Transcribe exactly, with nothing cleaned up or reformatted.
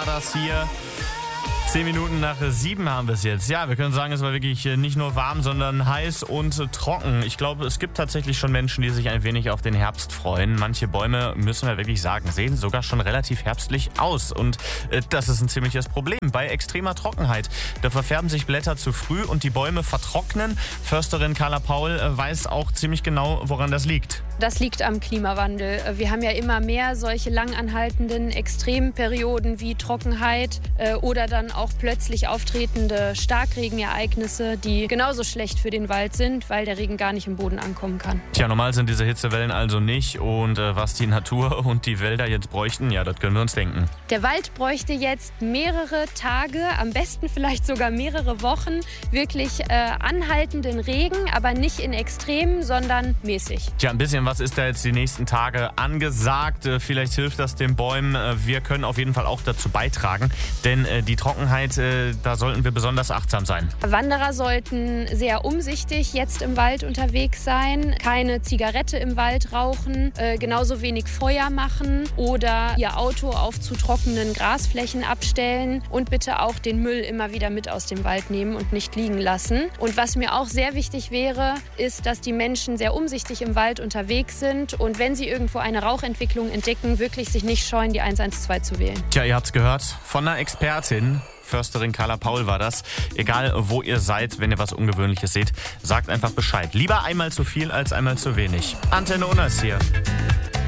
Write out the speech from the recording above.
war das hier. Zehn Minuten nach sieben haben wir es jetzt. Ja, wir können sagen, es war wirklich nicht nur warm, sondern heiß und trocken. Ich glaube, es gibt tatsächlich schon Menschen, die sich ein wenig auf den Herbst freuen. Manche Bäume, müssen wir wirklich sagen, sehen sogar schon relativ herbstlich aus. Und äh, das ist ein ziemliches Problem bei extremer Trockenheit. Da verfärben sich Blätter zu früh und die Bäume vertrocknen. Försterin Carla Paul äh, weiß auch ziemlich genau, woran das liegt. Das liegt am Klimawandel. Wir haben ja immer mehr solche langanhaltenden Extremperioden wie Trockenheit äh, oder dann auch plötzlich auftretende Starkregenereignisse, die genauso schlecht für den Wald sind, weil der Regen gar nicht im Boden ankommen kann. Tja, normal sind diese Hitzewellen also nicht. Und äh, was die Natur und die Wälder jetzt bräuchten, ja, das können wir uns denken. Der Wald bräuchte jetzt mehrere Tage, am besten vielleicht sogar mehrere Wochen, wirklich äh, anhaltenden Regen, aber nicht in Extremen, sondern mäßig. Tja, ein bisschen was ist da jetzt die nächsten Tage angesagt. Äh, vielleicht hilft das den Bäumen. Äh, wir können auf jeden Fall auch dazu beitragen, denn äh, die Trockenheit, äh, da sollten wir besonders achtsam sein. Wanderer sollten sehr umsichtig jetzt im Wald unterwegs sein, keine Zigarette im Wald rauchen, äh, genauso wenig Feuer machen oder ihr Auto auf zu trockenen Grasflächen abstellen und bitte auch den Müll immer wieder mit aus dem Wald nehmen und nicht liegen lassen. Und was mir auch sehr wichtig wäre, ist, dass die Menschen sehr umsichtig im Wald unterwegs sind und wenn sie irgendwo eine Rauchentwicklung entdecken, wirklich sich nicht scheuen, die eins eins zwei zu wählen. Tja, ihr habt's gehört, von einer Expertin. Försterin Carla Paul war das. Egal, wo ihr seid, wenn ihr was Ungewöhnliches seht, sagt einfach Bescheid. Lieber einmal zu viel als einmal zu wenig. Antenne Unners hier.